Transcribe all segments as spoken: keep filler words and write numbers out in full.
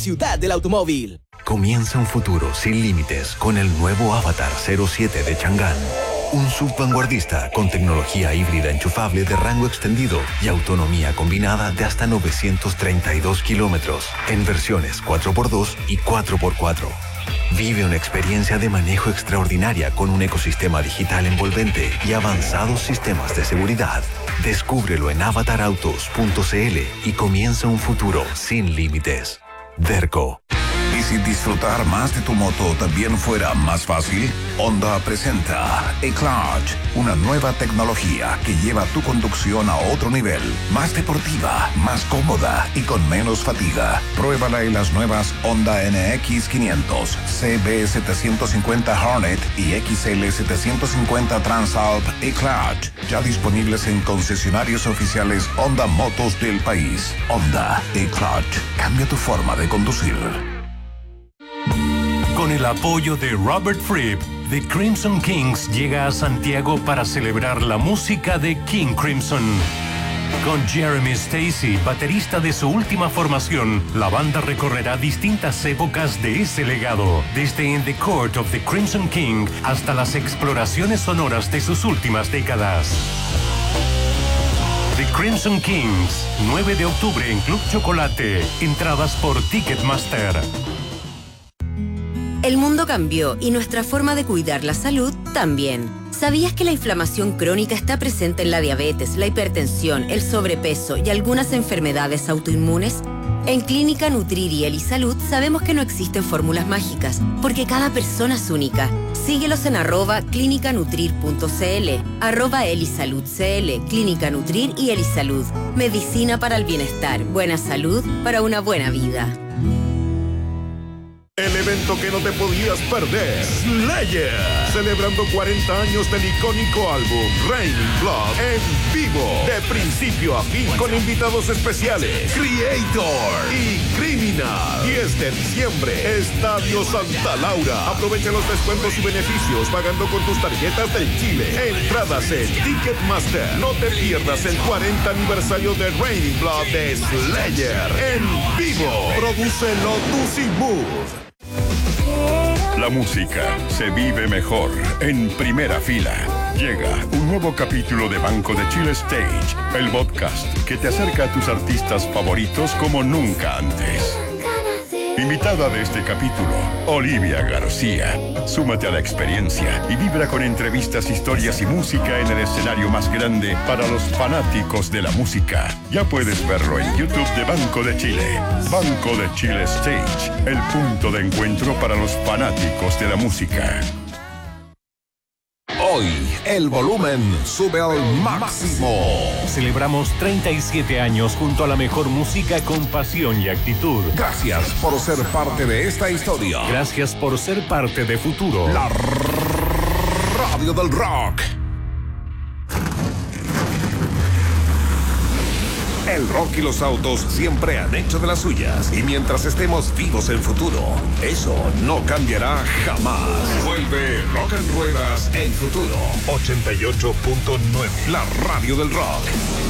Ciudad del Automóvil. Comienza un futuro sin límites con el nuevo Avatar cero siete de Chang'an. Un sub vanguardista con tecnología híbrida enchufable de rango extendido y autonomía combinada de hasta novecientos treinta y dos kilómetros en versiones cuatro por dos y cuatro por cuatro. Vive una experiencia de manejo extraordinaria con un ecosistema digital envolvente y avanzados sistemas de seguridad. Descúbrelo en avatar autos punto c l y comienza un futuro sin límites. Derco. ¿Y si disfrutar más de tu moto también fuera más fácil? Honda presenta eClutch, una nueva tecnología que lleva tu conducción a otro nivel, más deportiva, más cómoda y con menos fatiga. Pruébala en las nuevas Honda N X quinientos, C B setecientos cincuenta Hornet y X L setecientos cincuenta Transalp eClutch, ya disponibles en concesionarios oficiales Honda Motos del país. Honda eClutch, cambia tu forma de conducir. Con el apoyo de Robert Fripp, The Crimson Kings llega a Santiago para celebrar la música de King Crimson. Con Jeremy Stacy, baterista de su última formación, la banda recorrerá distintas épocas de ese legado, desde In the Court of the Crimson King hasta las exploraciones sonoras de sus últimas décadas. The Crimson Kings, nueve de octubre en Club Chocolate. Entradas por Ticketmaster. El mundo cambió y nuestra forma de cuidar la salud también. ¿Sabías que la inflamación crónica está presente en la diabetes, la hipertensión, el sobrepeso y algunas enfermedades autoinmunes? En Clínica Nutrir y Elisalud sabemos que no existen fórmulas mágicas, porque cada persona es única. Síguelos en arroba clínica nutrir punto c l, arroba Elisalud C L, Clínica Nutrir y Elisalud. Medicina para el bienestar, buena salud para una buena vida. El evento que no te podías perder, Slayer, celebrando cuarenta años del icónico álbum Raining Blood en vivo, de principio a fin, con invitados especiales, Creator y Criminal. diez de diciembre, Estadio Santa Laura. Aprovecha los descuentos y beneficios pagando con tus tarjetas del Chile. Entradas en Ticketmaster. No te pierdas el cuarenta aniversario de Raining Blood de Slayer en vivo. Produce Lotus y Mood. La música se vive mejor en primera fila. Llega un nuevo capítulo de Banco de Chile Stage, el podcast que te acerca a tus artistas favoritos como nunca antes. Invitada de este capítulo, Olivia García. Súmate a la experiencia y vibra con entrevistas, historias y música en el escenario más grande para los fanáticos de la música. Ya puedes verlo en YouTube de Banco de Chile. Banco de Chile Stage, el punto de encuentro para los fanáticos de la música. Hoy, el volumen sube al máximo. Celebramos treinta y siete años junto a la mejor música con pasión y actitud. Gracias por ser parte de esta historia. Gracias por ser parte de Futuro. La radio del rock. El rock y los autos siempre han hecho de las suyas. Y mientras estemos vivos en Futuro, eso no cambiará jamás. Vuelve Rock and Ruedas en Futuro. ochenta y ocho punto nueve. La radio del rock.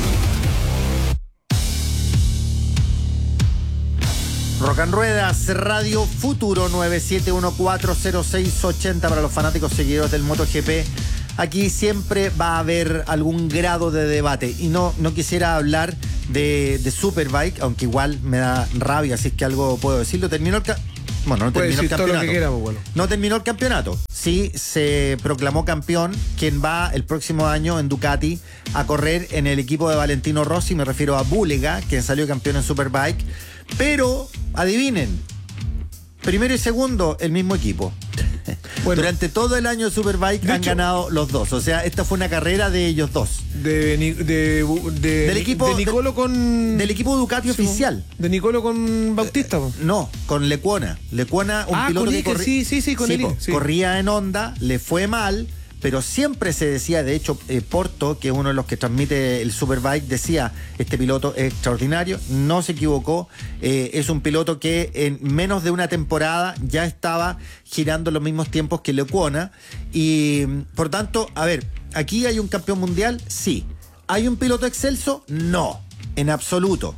Rock and Ruedas, Radio Futuro, nueve siete uno cuatro cero seis ocho cero para los fanáticos seguidores del MotoGP. Aquí siempre va a haber algún grado de debate. Y no, no quisiera hablar de, de Superbike, aunque igual me da rabia, así es que algo puedo decirlo. Terminó el, ca- bueno, no terminó el campeonato. Quiera, pues, bueno. No terminó el campeonato. Sí se proclamó campeón quien va el próximo año en Ducati a correr en el equipo de Valentino Rossi. Me refiero a Bulega, quien salió campeón en Superbike. Pero, adivinen, primero y segundo, el mismo equipo. Bueno, durante todo el año de Superbike de han hecho, ganado los dos. O sea, esta fue una carrera de ellos dos. De, de, de, de del equipo de Nicolo de, con del equipo Ducati sí, oficial. De Nicolo con Bautista. Eh, no, con Lecuona. Lecuona, un ah, piloto con que Iker, corri- sí, sí, sí, con sí, él, po, sí. corría en Honda, le fue mal. Pero siempre se decía, de hecho, eh, Porto, que es uno de los que transmite el Superbike, decía, este piloto es extraordinario, no se equivocó, eh, es un piloto que en menos de una temporada ya estaba girando los mismos tiempos que Lecuona, y por tanto, a ver, ¿aquí hay un campeón mundial? Sí. ¿Hay un piloto excelso? No, en absoluto.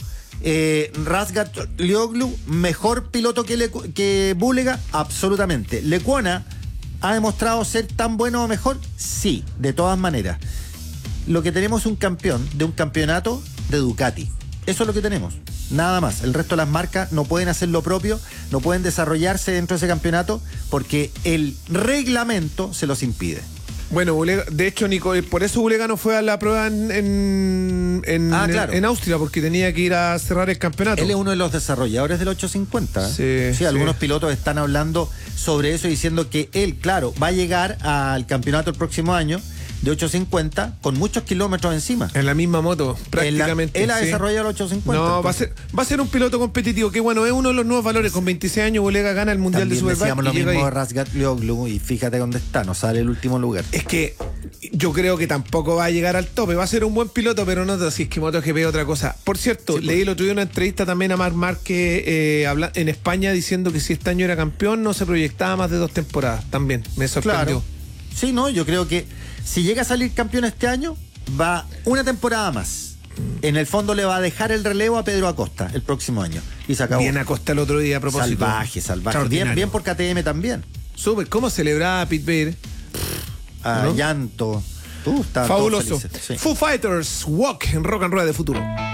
Eh, Razgatlioglu, mejor piloto que, Le, que Bulega, absolutamente. Lecuona ha demostrado ser tan bueno o mejor, sí, de todas maneras. Lo que tenemos es un campeón de un campeonato de Ducati. Eso es lo que tenemos, nada más. El resto de las marcas no pueden hacer lo propio, no pueden desarrollarse dentro de ese campeonato porque el reglamento se los impide. Bueno, Bulega, de hecho, Nico, por eso Bulega no fue a la prueba en, en, en, ah, claro. en Austria, porque tenía que ir a cerrar el campeonato. Él es uno de los desarrolladores del ochocientos cincuenta. Sí, sí, sí. Algunos pilotos están hablando sobre eso, diciendo que él, claro, va a llegar al campeonato el próximo año de ochocientos cincuenta con muchos kilómetros encima. En la misma moto, prácticamente. Él, la, él sí. ha desarrollado el ochocientos cincuenta. No, va a, ser, va a ser un piloto competitivo, que bueno, es uno de los nuevos valores. Con veintiséis años, Bulega gana el Mundial También de Superbike. decíamos lo y llega mismo ahí. de Razgatlioglu y fíjate dónde está, no sale el último lugar. Es que yo creo que tampoco va a llegar al tope. Va a ser un buen piloto, pero no si es que MotoGP es otra cosa. Por cierto, sí, leí el otro día una entrevista también a Marc Márquez eh, habla, en España diciendo que si este año era campeón no se proyectaba más de dos temporadas. También me sorprendió. Claro. Sí, no, yo creo que si llega a salir campeón este año, va una temporada más. En el fondo le va a dejar el relevo a Pedro Acosta el próximo año. Y se acabó. Bien Acosta el otro día a propósito. Salvaje, salvaje. Bien, bien por K T M también. Súper. ¿Cómo celebraba Pete Bader? Ah, ¿no? llanto. Uh, Fabuloso. Sí. Foo Fighters, Walk en Rock and Roll de Futuro.